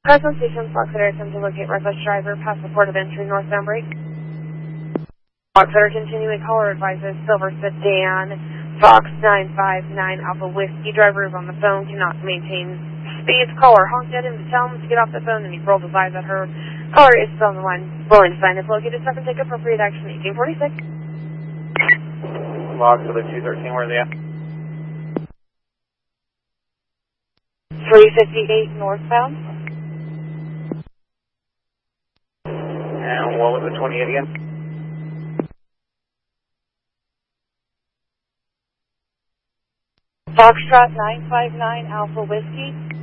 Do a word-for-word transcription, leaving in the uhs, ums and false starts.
Carson Station, Foxetter, attempt to locate reckless driver, past the port of entry, northbound brake. Foxetter, continuing caller advises Silver Sedan, Fox nine five nine Alpha Whiskey, driver is on the phone, cannot maintain speeds. Caller honked at him to tell him to get off the phone, and he rolled his eyes at her. Caller is still on the line, willing to sign if located, stop and take appropriate action, eighteen forty-six. Log to the two thirteen, where are they at? three fifty-eight northbound. And what was the twenty-eight again? Foxtrot nine five nine Alpha Whiskey.